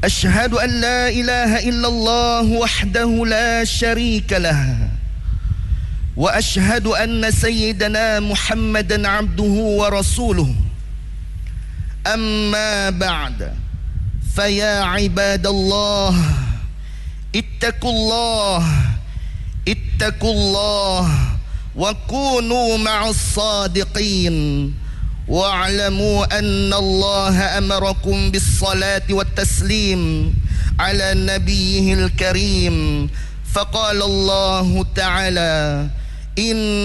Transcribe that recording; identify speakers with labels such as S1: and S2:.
S1: أشهد أن لا إله إلا الله وحده لا شريك له، وأشهد أن سيدنا محمدا عبده ورسوله. أما بعد، فيا عباد الله، اتقوا الله اتقوا الله وكونوا مع الصادقين، واعلموا أن الله أمركم بالصلاة والتسليم على نبيه الكريم، فقال الله تعالى: إن